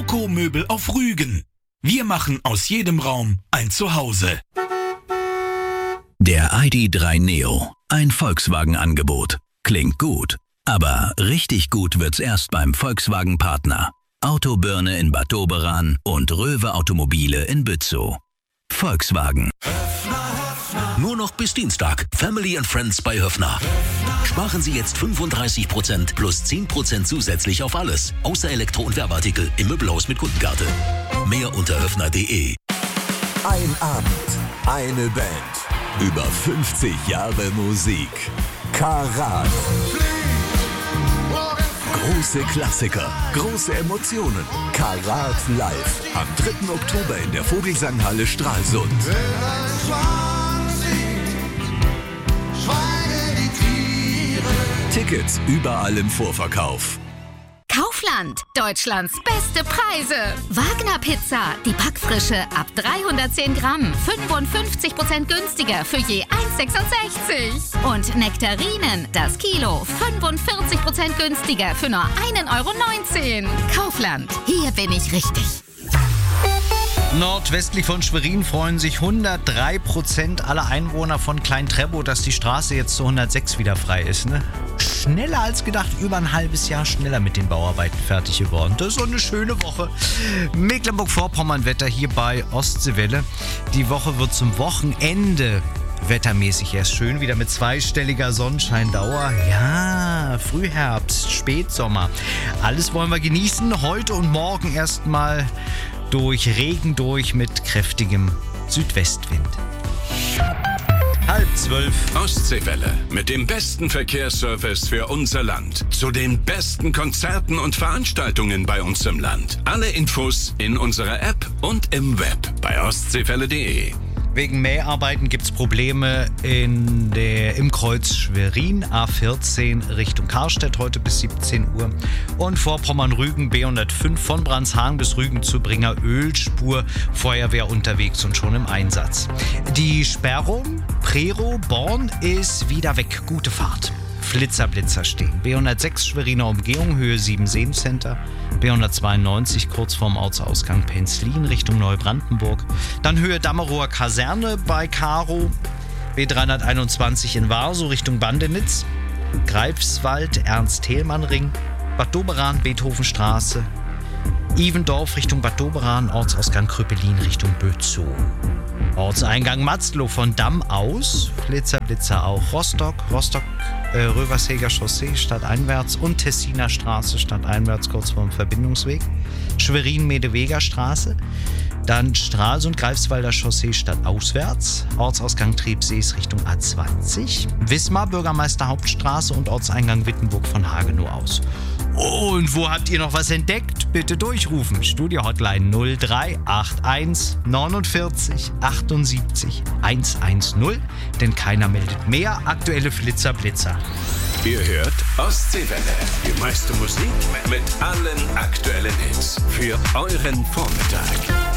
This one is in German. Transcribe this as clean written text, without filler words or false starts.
Ökomöbel auf Rügen. Wir machen aus jedem Raum ein Zuhause. Der ID.3 Neo. Ein Volkswagen-Angebot. Klingt gut. Aber richtig gut wird's erst beim Volkswagen-Partner. Autobirne in Bad Doberan und Röwe Automobile in Bützow. Volkswagen. Nur noch bis Dienstag. Family and Friends bei Höffner. Sparen Sie jetzt 35% plus 10% zusätzlich auf alles. Außer Elektro- und Werbeartikel im Möbelhaus mit Kundenkarte. Mehr unter höffner.de. Ein Abend, eine Band. Über 50 Jahre Musik. Karat. Große Klassiker, große Emotionen. Karat live. Am 3. Oktober in der Vogelsanghalle Stralsund. Tickets überall im Vorverkauf. Kaufland, Deutschlands beste Preise. Wagner Pizza, die Backfrische ab 310 Gramm, 55% günstiger für je 1,66. Und Nektarinen, das Kilo, 45% günstiger für nur 1,19 Euro. Kaufland, hier bin ich richtig. Nordwestlich von Schwerin freuen sich 103% aller Einwohner von Klein-Treppow, dass die Straße jetzt zu 106 wieder frei ist. Ne? Schneller als gedacht, über ein halbes Jahr schneller mit den Bauarbeiten fertig geworden. Das ist so eine schöne Woche. Mecklenburg-Vorpommern-Wetter hier bei Ostseewelle. Die Woche wird zum Wochenende wettermäßig erst schön, wieder mit zweistelliger Sonnenscheindauer. Ja, Frühherbst, Spätsommer. Alles wollen wir genießen. Heute und morgen erstmal durch Regen durch mit kräftigem Südwestwind. 11:30. Ostseewelle mit dem besten Verkehrsservice für unser Land. Zu den besten Konzerten und Veranstaltungen bei uns im Land. Alle Infos in unserer App und im Web bei ostseewelle.de. Wegen Mäharbeiten gibt es Probleme im Kreuz Schwerin, A14 Richtung Karstedt heute bis 17 Uhr. Und Vorpommern-Rügen B105 von Brandshagen bis Rügen zu Bringer Ölspur. Feuerwehr unterwegs und schon im Einsatz. Die Sperrung Prero-Born ist wieder weg. Gute Fahrt. Flitzer stehen. B106 Schweriner Umgehung, Höhe 7 Seencenter. B192 kurz vorm Ortsausgang Penzlin Richtung Neubrandenburg. Dann Höhe Dammerower Kaserne bei Karo. B321 in Warsow Richtung Bandenitz. Greifswald Ernst-Thälmann-Ring. Bad Doberan Beethovenstraße. Ivendorf Richtung Bad Doberan. Ortsausgang Kröpelin Richtung Bützow. Ortseingang Matzlow von Damm aus. Blitzer auch. Rostock Röversheger Chaussee stadteinwärts und Tessiner Straße stadteinwärts kurz vorm Verbindungsweg. Schwerin-Medeweger Straße. Dann Stralsund Greifswalder Chaussee stadtauswärts. Ortsausgang Triebsees Richtung A20. Wismar Bürgermeister Hauptstraße und Ortseingang Wittenburg von Hagenow aus. Und wo habt ihr noch was entdeckt? Bitte durchrufen. Studio-Hotline 0381 49 78 110. Denn keiner meldet mehr. Aktuelle Blitzer. Ihr hört Ostseewelle. Die meiste Musik mit allen aktuellen Hits für euren Vormittag.